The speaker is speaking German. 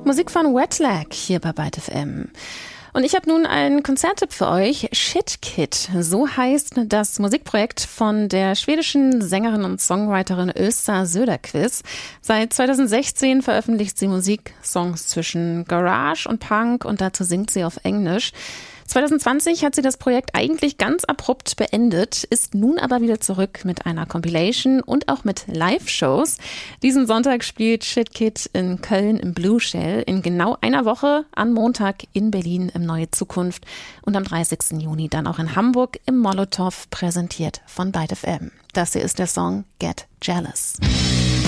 Musik von Wetlag hier bei Byte FM. Und ich habe nun einen Konzerttipp für euch. Shit Kid, so heißt das Musikprojekt von der schwedischen Sängerin und Songwriterin Östa Söderqvist. Seit 2016 veröffentlicht sie Musiksongs zwischen Garage und Punk und dazu singt sie auf Englisch. 2020 hat sie das Projekt eigentlich ganz abrupt beendet, ist nun aber wieder zurück mit einer Compilation und auch mit Live-Shows. Diesen Sonntag spielt Shit Kid in Köln im Blue Shell, in genau einer Woche am Montag in Berlin im Neue Zukunft und am 30. Juni dann auch in Hamburg im Molotow, präsentiert von Byte FM. Das hier ist der Song Get Jealous.